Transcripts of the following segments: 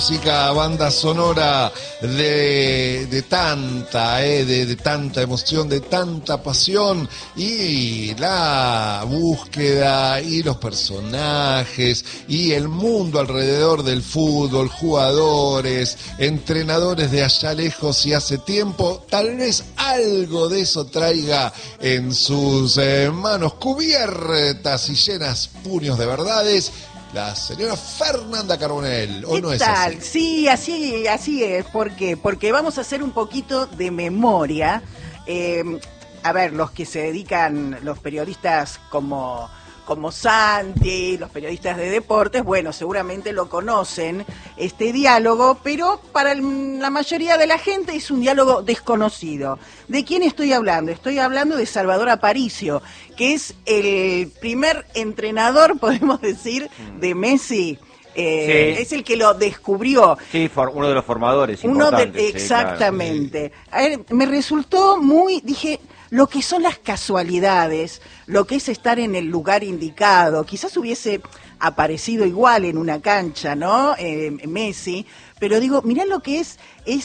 Música, banda sonora de tanta emoción, de tanta pasión, y la búsqueda y los personajes y el mundo alrededor del fútbol, jugadores, entrenadores de allá lejos y hace tiempo. Tal vez algo de eso traiga en sus manos cubiertas y llenas puños de verdades la señora Fernanda Carbonell, ¿o no es así? Sí, así es. ¿Por qué? Porque vamos a hacer un poquito de memoria. A ver, los que se dedican, los periodistas como Santi, los periodistas de deportes, bueno, seguramente lo conocen, este diálogo, pero para la mayoría de la gente es un diálogo desconocido. ¿De quién estoy hablando? Estoy hablando de Salvador Aparicio, que es el primer entrenador, podemos decir, de Messi. Sí. Es el que lo descubrió. Sí, uno de los formadores importantes. Exactamente. Sí, A claro. ver, me resultó dije, lo que son las casualidades, lo que es estar en el lugar indicado. Quizás hubiese aparecido igual en una cancha, ¿no? Messi, pero digo, mirá lo que es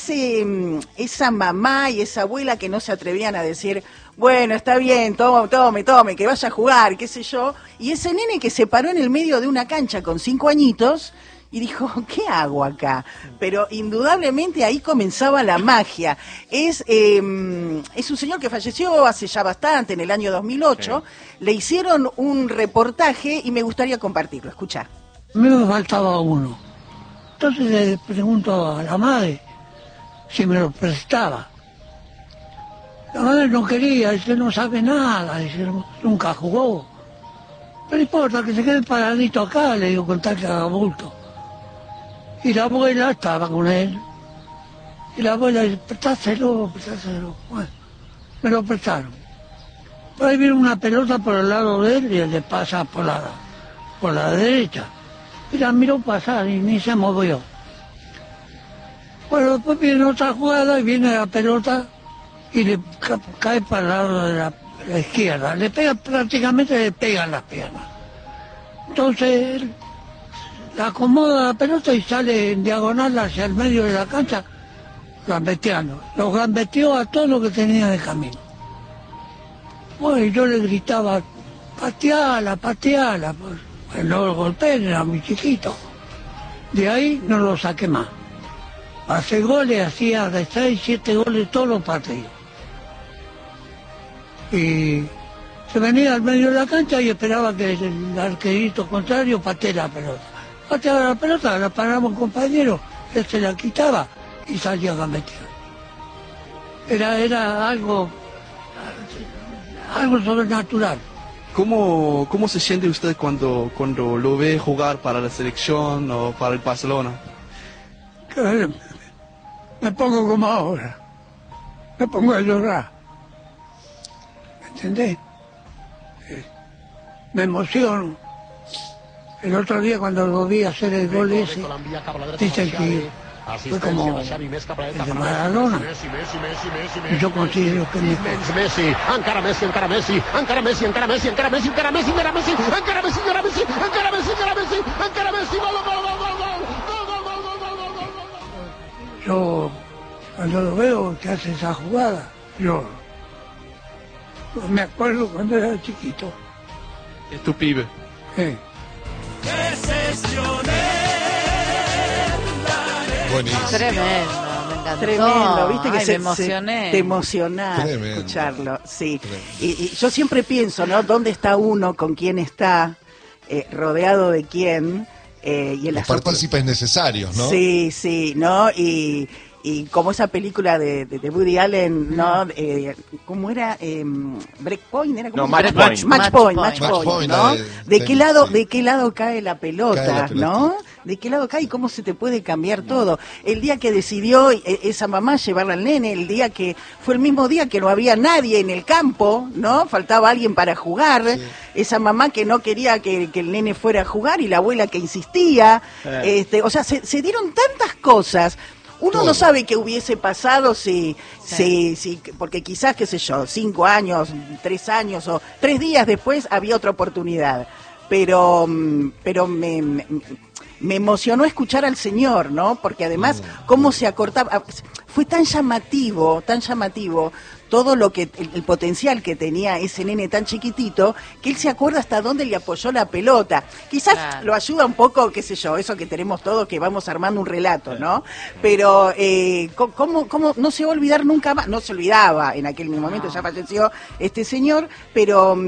esa mamá y esa abuela que no se atrevían a decir, bueno, está bien, tome, que vaya a jugar, qué sé yo. Y ese nene que se paró en el medio de una cancha con 5 añitos y dijo, ¿qué hago acá? Pero indudablemente ahí comenzaba la magia. Es un señor que falleció hace ya bastante, en el año 2008. Sí. Le hicieron un reportaje y me gustaría compartirlo. Escuchá. Me faltaba uno. Entonces le pregunto a la madre si me lo prestaba. La madre no quería, dice, no sabe nada, dice, nunca jugó. Pero no importa, que se quede paradito acá, le digo, con tal que haga bulto. Y la abuela estaba con él. Y la abuela dice, prestáselo. Bueno, me lo prestaron. Por ahí viene una pelota por el lado de él y él le pasa por la derecha. Y la miró pasar y ni se movió. Bueno, después viene otra jugada y viene la pelota y le cae para el lado de la izquierda. Prácticamente le pegan las piernas. Entonces él la acomoda la pelota y sale en diagonal hacia el medio de la cancha, gambeteando. Los gambeteó a todo lo que tenía de camino. Bueno, y yo le gritaba, pateala. Pues no lo golpeé, era muy chiquito. De ahí no lo saqué más. Hace goles, hacía de 6, 7 goles todos los partidos. Y se venía al medio de la cancha y esperaba que el arquerito contrario patee la pelota. Pateaba la pelota, la paraba un compañero, él se la quitaba y salía a gambetear. Era algo sobrenatural. ¿Cómo se siente usted cuando lo ve jugar para la selección o para el Barcelona? Me pongo como ahora, me pongo a llorar, ¿me entendés? Me emociono. El otro día cuando lo vi hacer el gol ese, dicen que fue como el de Maradona. Y yo considero que Messi, encara Messi, yo cuando lo veo que hace esa jugada, yo me acuerdo cuando era chiquito. Es tu pibe. Buenísimo. Tremendo, me encantó. Tremendo, viste que Ay, me emocioné. te emocionás Tremendo. escucharlo, sí. Y yo siempre pienso, ¿no? ¿Dónde está uno? ¿Con quién está? ¿Rodeado de quién? Y Los partícipes necesarios, ¿no? Sí, ¿no? Y como esa película de Woody Allen, ¿no? ¿Cómo era? Breakpoint, ¿era? No, Match Point, ¿no? ¿De qué lado cae la pelota, Cae la no? ¿De qué lado cae y cómo se te puede cambiar todo? El día que decidió esa mamá llevarla al nene, el día que fue el mismo día que no había nadie en el campo, ¿no? Faltaba alguien para jugar, sí. Esa mamá que no quería que el nene fuera a jugar y la abuela que insistía, o sea, se dieron tantas cosas. Uno todo. No sabe qué hubiese pasado si, porque quizás, qué sé yo, 5 años, 3 años o 3 días después había otra oportunidad. Pero me emocionó escuchar al señor, ¿no? Porque además, cómo se acortaba, fue tan llamativo todo lo que el potencial que tenía ese nene tan chiquitito, que él se acuerda hasta dónde le apoyó la pelota. Quizás lo ayuda un poco, qué sé yo, eso que tenemos todos, que vamos armando un relato, ¿no? Pero ¿cómo no se va a olvidar nunca más? No se olvidaba en aquel momento, ya falleció este señor, pero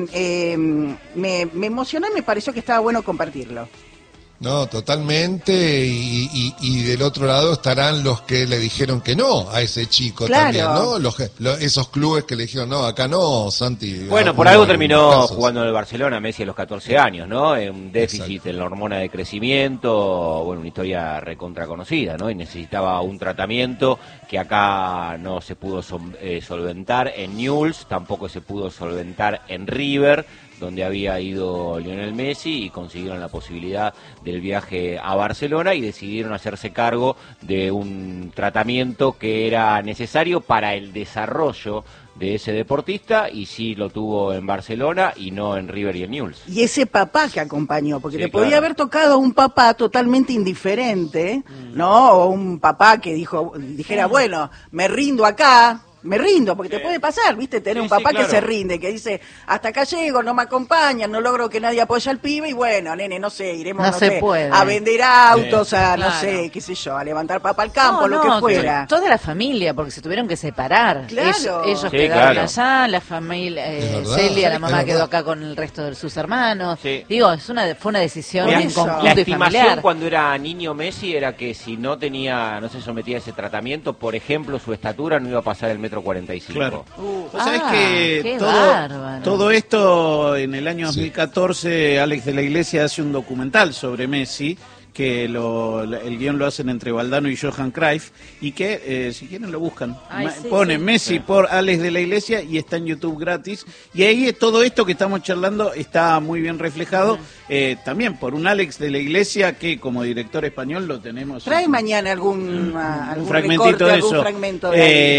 me emocionó y me pareció que estaba bueno compartirlo. No, totalmente, y del otro lado estarán los que le dijeron que no a ese chico también, ¿no? Esos clubes que le dijeron, no, acá no, Santi. Bueno, por algo terminó jugando en el Barcelona Messi a los 14 años, ¿no? Un déficit en la hormona de crecimiento, bueno, una historia recontra conocida, ¿no? Y necesitaba un tratamiento que acá no se pudo solventar en Newell's, tampoco se pudo solventar en River, donde había ido Lionel Messi, y consiguieron la posibilidad del viaje a Barcelona y decidieron hacerse cargo de un tratamiento que era necesario para el desarrollo de ese deportista, y sí lo tuvo en Barcelona y no en River y en Newell's. Y ese papá que acompañó, porque le podía haber tocado a un papá totalmente indiferente, ¿no? O un papá que dijera, bueno, me rindo acá, porque te puede pasar, ¿viste? Tener un papá que se rinde, que dice, hasta acá llego, no me acompañan, no logro que nadie apoye al pibe, y bueno, nene, no sé, iremos a vender autos, no sé, qué sé yo, a levantar papa al campo, lo que fuera. Toda la familia, porque se tuvieron que separar. Claro. Ellos quedaron allá, la familia, Celia, la mamá, quedó acá con el resto de sus hermanos. Digo, fue una decisión en conjunto la y estimación familiar. Cuando era niño Messi era que si no se sometía a ese tratamiento, por ejemplo, su estatura no iba a pasar el 1,45 m. Claro. Vos sabés que todo esto en el año 2014, Alex de la Iglesia hace un documental sobre Messi, que el guión lo hacen entre Valdano y Johan Cruyff, y que si quieren lo buscan, ponen Messi por Alex de la Iglesia y está en YouTube gratis, y ahí todo esto que estamos charlando está muy bien reflejado, también por un Alex de la Iglesia que como director español lo tenemos. Trae mañana algún fragmentito de eso, fragmento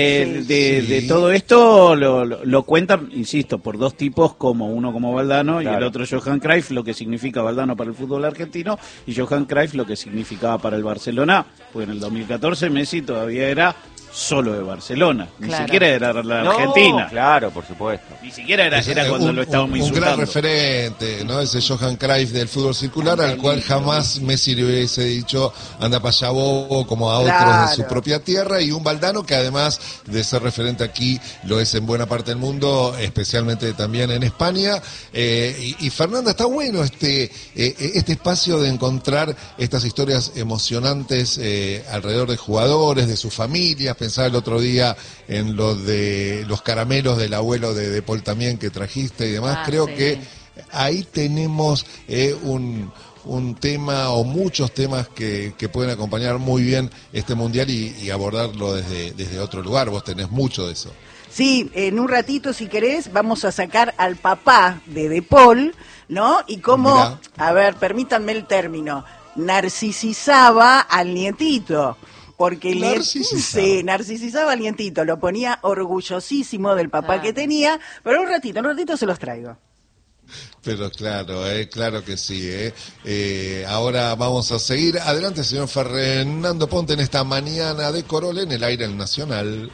de todo esto lo cuentan, insisto, por dos tipos, uno como Valdano y el otro Johan Cruyff, lo que significa Valdano para el fútbol argentino y Johan Cruyff lo que significaba para el Barcelona, pues en el 2014 Messi todavía era solo de Barcelona, ni siquiera era la Argentina. Claro, por supuesto. Ni siquiera era cuando lo estábamos insultando. Un gran referente, ¿no? Ese Johan Cruyff del fútbol circular, al cual jamás Messi le hubiese dicho anda para allá bobo, como a otros de su propia tierra, y un Valdano que además de ser referente aquí, lo es en buena parte del mundo, especialmente también en España. Y Fernanda, está bueno este espacio de encontrar estas historias emocionantes alrededor de jugadores, de sus familias. Pensaba el otro día en lo de los caramelos del abuelo de Paul también que trajiste y demás. Creo que ahí tenemos un tema o muchos temas que pueden acompañar muy bien este mundial y abordarlo desde otro lugar. Vos tenés mucho de eso. Sí, en un ratito, si querés, vamos a sacar al papá de Paul, ¿no? Y cómo, a ver, permítanme el narcisizaba al nietito. Porque narcisizaba al nietito, lo ponía orgullosísimo del papá que tenía, pero un ratito se los traigo. Pero claro que sí. Ahora vamos a seguir. Adelante, señor Fernando Ponte, en esta mañana de Corol en el aire nacional.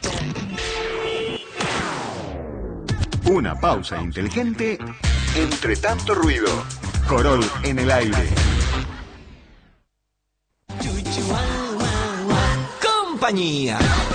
Una pausa inteligente entre tanto ruido. Corol en el aire. Compañía.